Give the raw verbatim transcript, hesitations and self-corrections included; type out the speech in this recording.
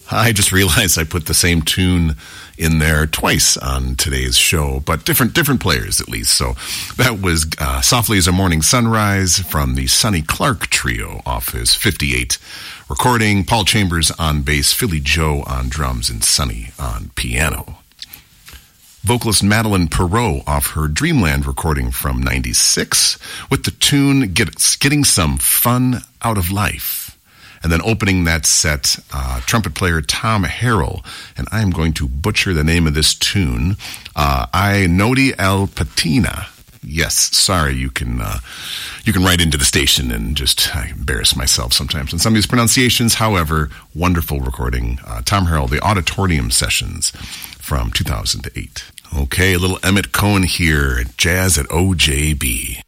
I just realized I put the same tune in there twice on today's show, but different different players at least. So that was uh, Softly as a Morning Sunrise from the Sonny Clark Trio off his fifty-eight recording. Paul Chambers on bass, Philly Joe on drums, and Sonny on piano. Vocalist Madeline Perreault off her Dreamland recording from ninety-six with the tune Get, Getting Some Fun Out of Life. And then opening that set, uh, trumpet player Tom Harrell, and I am going to butcher the name of this tune, uh, I Noti El Patina. Yes, sorry, you can uh, you can write into the station and just I embarrass myself sometimes on some of these pronunciations. However, wonderful recording. Uh, Tom Harrell, the Auditorium Sessions from two thousand eight. Okay, a little Emmett Cohen here, Jazz at O J B.